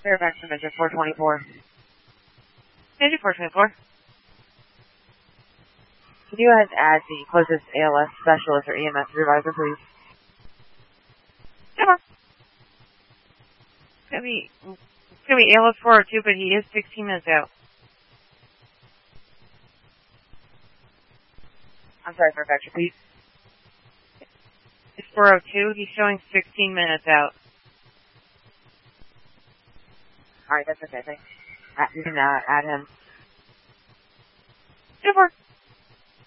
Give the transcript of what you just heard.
Fairfax Dimension 424. Dimension 424. Can you go ahead and add the closest ALS specialist or EMS supervisor, please? Come on. It's gonna be ALS 402, but he is 16 minutes out. I'm sorry, Fairfax, please. It's 402. He's showing 16 minutes out. Alright, that's okay, thanks. You can add him. 2-4.